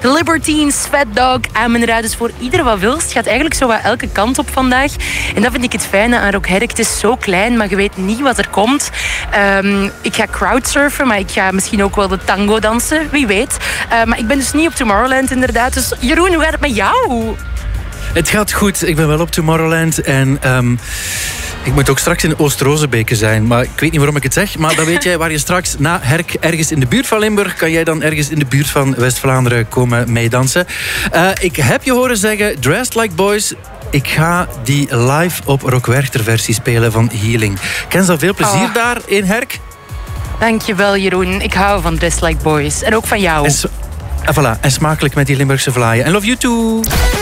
de Libertines, Fat Dog, Amen Ra. Dus voor ieder wat wil. Het gaat eigenlijk zo wat elke kant op vandaag. En dat vind ik het fijne aan Rock Herk. Het is zo klein, maar je weet niet wat er komt. Ik ga crowdsurfen, maar ik ga misschien ook wel de tango dansen. Wie weet. Maar ik ben dus niet op Tomorrowland inderdaad. Dus Jeroen, hoe gaat het met jou? Het gaat goed. Ik ben wel op Tomorrowland. En ik moet ook straks in Oost-Rozebeke zijn. Maar ik weet niet waarom ik het zeg. Maar dan weet jij waar je straks na Herk ergens in de buurt van Limburg... kan jij dan ergens in de buurt van West-Vlaanderen komen meedansen. Ik heb je horen zeggen, Dressed Like Boys... Ik ga die live op Rock Werchter versie spelen van Healing. Ken je veel plezier daar in Herk? Dankjewel, Jeroen. Ik hou van Dressed Like Boys. En ook van jou. En smakelijk met die Limburgse vlaaien. En love you too.